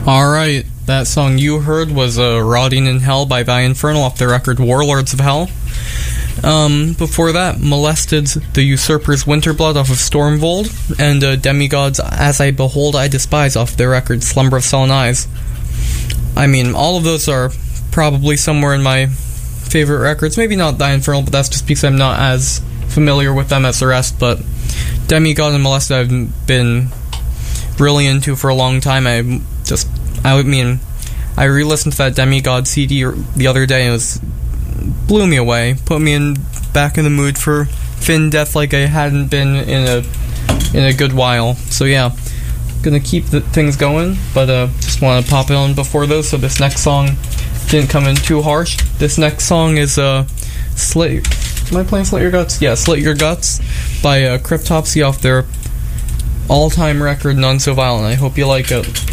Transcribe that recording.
Alright, that song you heard was Rotting in Hell by The Infernal off the record Warlords of Hell. Before that, Molested's The Usurper's Winterblood off of Stormvold, and Demigod's As I Behold I Despise off their record Slumber of Sullen Eyes. I mean, all of those are probably somewhere in my favorite records. Maybe not The Infernal, but that's just because I'm not as familiar with them as the rest, but Demigod and Molested I've been really into for a long time. I re-listened to that Demigod CD the other day, and it blew me away, put me back in the mood for Finn Death like I hadn't been in a good while. So yeah, gonna keep things going, but just want to pop it on before those, so this next song didn't come in too harsh. This next song is Slit. Am I playing Slit Your Guts? Yeah, Slit Your Guts by Cryptopsy off their all-time record None So Violent. I hope you like it.